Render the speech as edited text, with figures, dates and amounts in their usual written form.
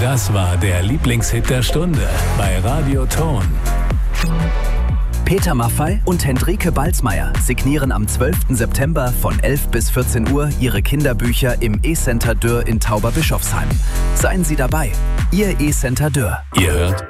Das war der Lieblingshit der Stunde bei Radio Ton. Peter Maffay und Hendrike Balzmeier signieren am 12. September von 11 bis 14 Uhr ihre Kinderbücher im E-Center Dürr in Tauberbischofsheim. Seien Sie dabei, Ihr E-Center Dürr. Ihr hört